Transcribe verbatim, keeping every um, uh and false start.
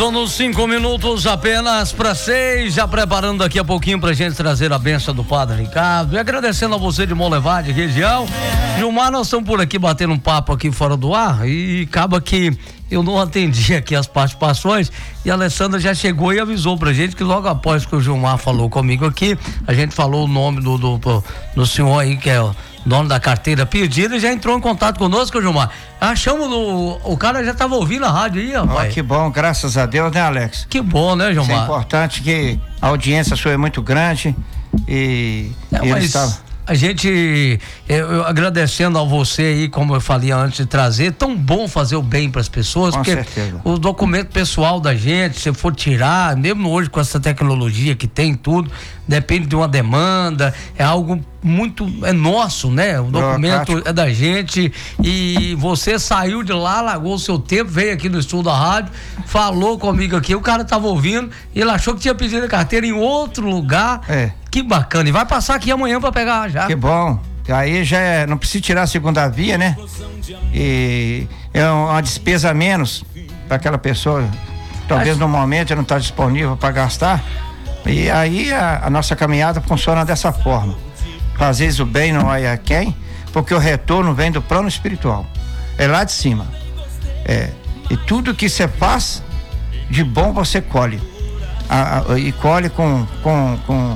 Faltando cinco minutos apenas para seis, já preparando daqui a pouquinho pra gente trazer a benção do Padre Ricardo e agradecendo a você de Monlevade, região. Gilmar, nós estamos por aqui batendo um papo aqui fora do ar e acaba que eu não atendi aqui as participações e a Alessandra já chegou e avisou pra gente que logo após que o Gilmar falou comigo aqui, a gente falou o nome do, do, do, do senhor aí, que é o dono da carteira perdida, e já entrou em contato conosco, Gilmar. Achamos o, o cara já estava ouvindo a rádio aí, rapaz. Oh, que bom, graças a Deus, né, Alex? Que bom, né, Gilmar? É importante que a audiência sua é muito grande e, é, e mas... ele estava... A gente, eu, eu agradecendo a você aí, como eu falei antes de trazer, tão bom fazer o bem para as pessoas, com porque certeza. O documento pessoal da gente, se for tirar, mesmo hoje com essa tecnologia que tem tudo, depende de uma demanda, é algo muito, é nosso, né? O documento é da gente e você saiu de lá, largou o seu tempo, veio aqui no estúdio da rádio, falou comigo aqui, o cara tava ouvindo e ele achou que tinha pedido a carteira em outro lugar. É. Que bacana, e vai passar aqui amanhã para pegar já. Que bom, aí já é, não precisa tirar a segunda via, né? E é uma despesa a menos para aquela pessoa, talvez no momento não está disponível para gastar, e aí a, a nossa caminhada funciona dessa forma. Fazer o bem não vai a quem, porque o retorno vem do plano espiritual, é lá de cima, é, e tudo que você faz de bom você colhe, a, a, e colhe com, com, com